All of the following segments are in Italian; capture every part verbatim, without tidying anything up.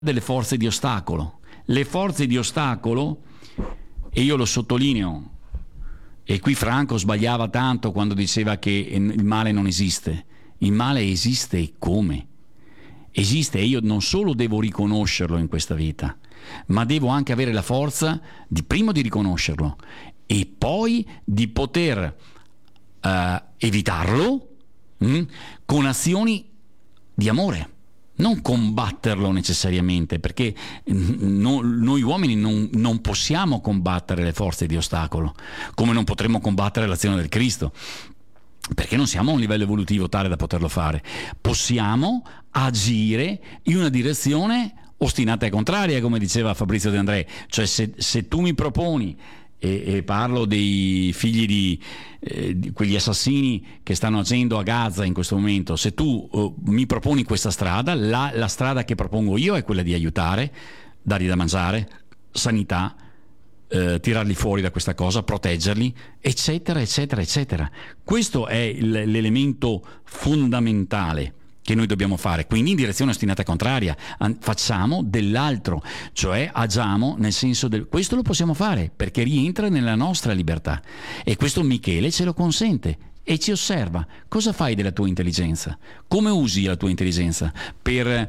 delle forze di ostacolo. Le forze di ostacolo, e io lo sottolineo, e qui Franco sbagliava tanto quando diceva che il male non esiste. Il male esiste, e come? Esiste, e io non solo devo riconoscerlo in questa vita, ma devo anche avere la forza di prima di riconoscerlo e poi di poter uh, evitarlo mh, con azioni di amore. Non combatterlo necessariamente, perché no, noi uomini non, non possiamo combattere le forze di ostacolo, come non potremmo combattere l'azione del Cristo, perché non siamo a un livello evolutivo tale da poterlo fare. Possiamo agire in una direzione ostinata e contraria, come diceva Fabrizio De André. Cioè se, se tu mi proponi, e, e parlo dei figli di, eh, di quegli assassini che stanno agendo a Gaza in questo momento, se tu uh, mi proponi questa strada, la, la strada che propongo io è quella di aiutare, dargli da mangiare, sanità, eh, tirarli fuori da questa cosa, proteggerli, eccetera, eccetera, eccetera. Questo è il, l'elemento fondamentale che noi dobbiamo fare, quindi in direzione ostinata contraria, facciamo dell'altro, cioè agiamo nel senso del... Questo lo possiamo fare perché rientra nella nostra libertà, e questo Michele ce lo consente e ci osserva. Cosa fai della tua intelligenza? Come usi la tua intelligenza? Per,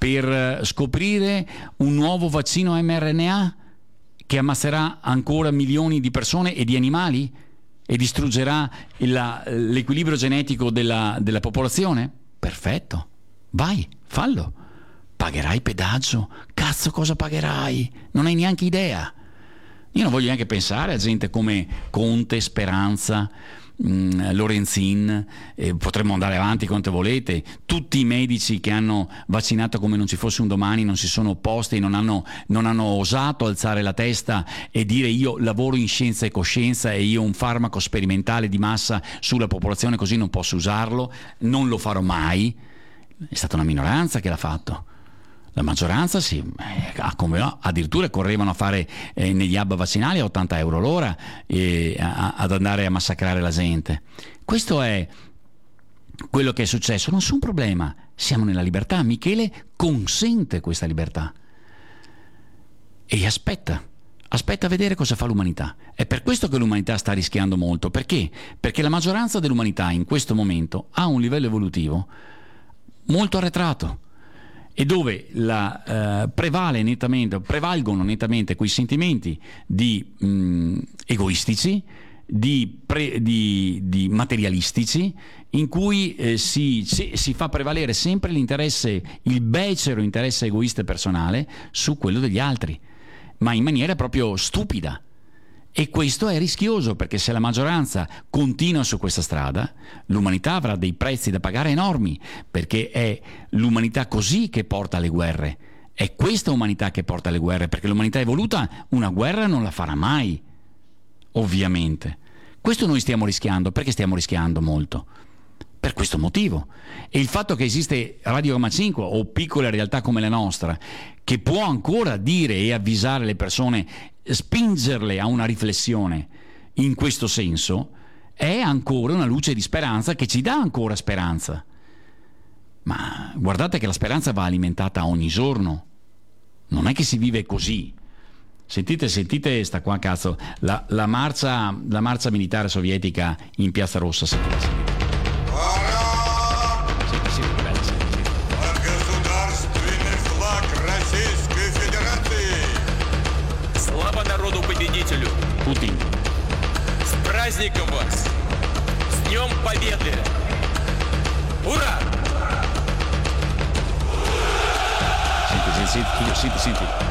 per scoprire un nuovo vaccino mRNA che ammazzerà ancora milioni di persone e di animali e distruggerà il, l'equilibrio genetico della, della popolazione? Perfetto, vai, fallo. Pagherai pedaggio? Cazzo, cosa pagherai? Non hai neanche idea. Io non voglio neanche pensare a gente come Conte, Speranza, mh, Lorenzin, eh, potremmo andare avanti quanto volete. Tutti i medici che hanno vaccinato come non ci fosse un domani non si sono opposti, non hanno, non hanno osato alzare la testa e dire io lavoro in scienza e coscienza e io un farmaco sperimentale di massa sulla popolazione così non posso usarlo, non lo farò mai. È stata una minoranza che l'ha fatto. La maggioranza sì, eh, come no, addirittura correvano a fare eh, negli hub vaccinali a ottanta euro l'ora eh, a, ad andare a massacrare la gente. Questo è quello che è successo, nessun problema, siamo nella libertà. Michele consente questa libertà e aspetta, aspetta a vedere cosa fa l'umanità. È per questo che l'umanità sta rischiando molto. Perché? Perché la maggioranza dell'umanità in questo momento ha un livello evolutivo molto arretrato, e dove la, eh, prevale nettamente, prevalgono nettamente quei sentimenti di mh, egoistici, di, pre, di, di materialistici, in cui eh, si, si, si fa prevalere sempre l'interesse, il becero interesse egoista e personale su quello degli altri, ma in maniera proprio stupida. E questo è rischioso, perché se la maggioranza continua su questa strada, l'umanità avrà dei prezzi da pagare enormi, perché è l'umanità così che porta alle guerre. È questa umanità che porta alle guerre, perché l'umanità evoluta una guerra non la farà mai, ovviamente. Questo noi stiamo rischiando. Perché stiamo rischiando molto? Per questo motivo. E il fatto che esiste Radio Roma cinque o piccole realtà come la nostra, che può ancora dire e avvisare le persone, spingerle a una riflessione in questo senso, è ancora una luce di speranza che ci dà ancora speranza. Ma guardate che la speranza va alimentata ogni giorno, non è che si vive così. Sentite, sentite sta qua, cazzo, la, la marcia la marcia militare sovietica in Piazza Rossa. Sentite, sentite. Putin. С праздником вас! С Днем Победы! Ура! Senti, senti, senti, senti.